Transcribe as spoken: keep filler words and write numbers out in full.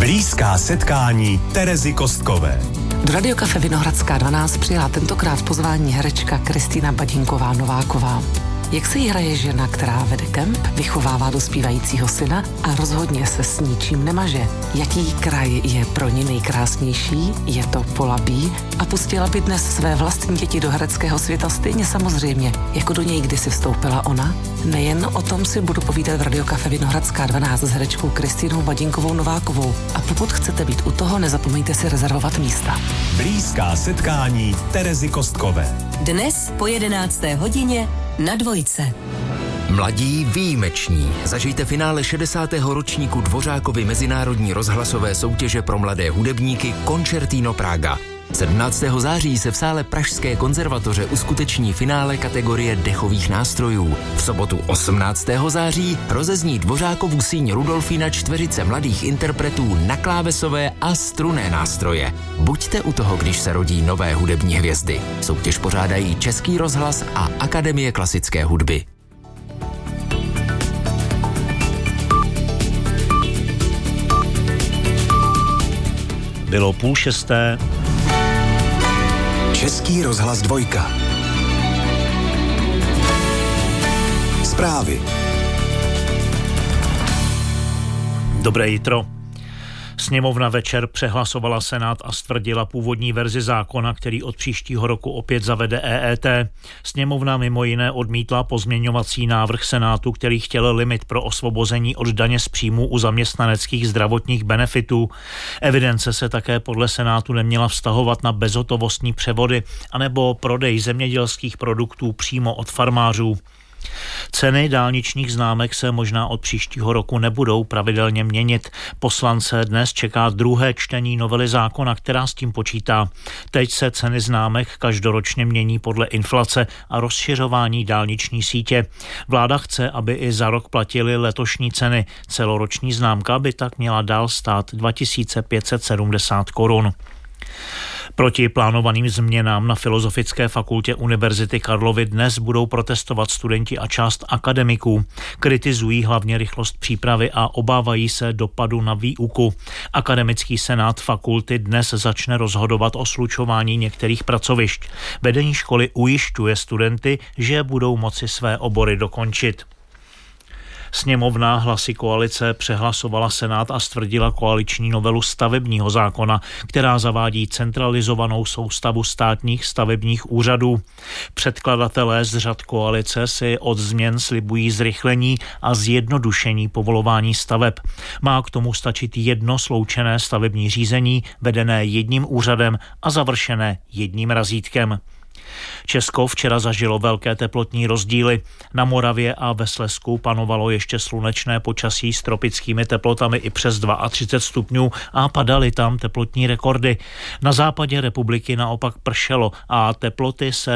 Blízká setkání Terezy Kostkové. Do Radiokafe Vinohradská dvanáct přijela tentokrát pozvání herečka Kristýna Badinková Nováková. Jak se jí hraje žena, která vede kemp, vychovává dospívajícího syna a rozhodně se s ničím nemaže? Jaký kraj je pro ní nejkrásnější? Je to Polabí? A pustila by dnes své vlastní děti do hereckého světa stejně samozřejmě, jako do něj kdysi vstoupila ona? Nejen o tom si budu povídat v Radiokafe Vinohradská dvanáct s herečkou Kristýnou Badinkovou Novákovou. A pokud chcete být u toho, nezapomeňte si rezervovat místa. Blízká setkání Terezy Kostkové. Dnes po jedenácté hodině na Dvojce. Mladí výjimeční. Zažijte finále šedesátého ročníku Dvořákovy mezinárodní rozhlasové soutěže pro mladé hudebníky Concertino Praga. sedmnáctého září se v sále Pražské konzervatoře uskuteční finále kategorie dechových nástrojů. V sobotu osmnáctého září rozezní Dvořákovu síň Rudolfína čtveřice mladých interpretů na klávesové a strunné nástroje. Buďte u toho, když se rodí nové hudební hvězdy. Soutěž pořádají Český rozhlas a Akademie klasické hudby. Bylo půl šesté. Český rozhlas dvojka. Zprávy. Dobré jitro. Sněmovna večer přehlasovala Senát a stvrdila původní verzi zákona, který od příštího roku opět zavede E E T. Sněmovna mimo jiné odmítla pozměňovací návrh Senátu, který chtěl limit pro osvobození od daně z příjmu u zaměstnaneckých zdravotních benefitů. Evidence se také podle Senátu neměla vztahovat na bezhotovostní převody anebo prodej zemědělských produktů přímo od farmářů. Ceny dálničních známek se možná od příštího roku nebudou pravidelně měnit. Poslance dnes čeká druhé čtení novely zákona, která s tím počítá. Teď se ceny známek každoročně mění podle inflace a rozšiřování dálniční sítě. Vláda chce, aby i za rok platily letošní ceny. Celoroční známka by tak měla dál stát dva tisíce pět set sedmdesát korun. Proti plánovaným změnám na Filozofické fakultě Univerzity Karlovy dnes budou protestovat studenti a část akademiků. Kritizují hlavně rychlost přípravy a obávají se dopadu na výuku. Akademický senát fakulty dnes začne rozhodovat o slučování některých pracovišť. Vedení školy ujišťuje studenty, že budou moci své obory dokončit. Sněmovna hlasy koalice přehlasovala Senát a stvrdila koaliční novelu stavebního zákona, která zavádí centralizovanou soustavu státních stavebních úřadů. Předkladatelé z řad koalice si od změn slibují zrychlení a zjednodušení povolování staveb. Má k tomu stačit jedno sloučené stavební řízení, vedené jedním úřadem a završené jedním razítkem. Česko včera zažilo velké teplotní rozdíly. Na Moravě a ve Slezsku panovalo ještě slunečné počasí s tropickými teplotami i přes třicet dva stupňů a padaly tam teplotní rekordy. Na západě republiky naopak pršelo a teploty se